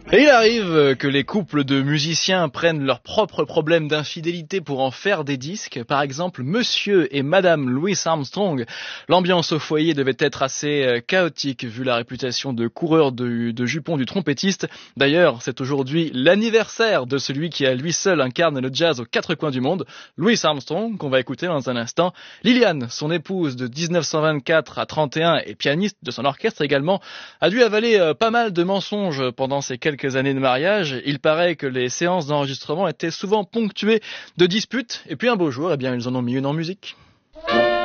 Et il arrive que les couples de musiciens prennent leurs propres problèmes d'infidélité pour en faire des disques. Par exemple, Monsieur et Madame Louis Armstrong. L'ambiance au foyer devait être assez chaotique vu la réputation de coureur de jupons du trompettiste. D'ailleurs, c'est aujourd'hui l'anniversaire de celui qui à lui seul incarne le jazz aux quatre coins du monde, Louis Armstrong, qu'on va écouter dans un instant. Liliane, son épouse de 1924 à 31 et pianiste de son orchestre également, a dû avaler pas mal de mensonges pendant ces quelques années de mariage. Il paraît que les séances d'enregistrement étaient souvent ponctuées de disputes. Et puis un beau jour, eh bien, ils en ont mis une en musique.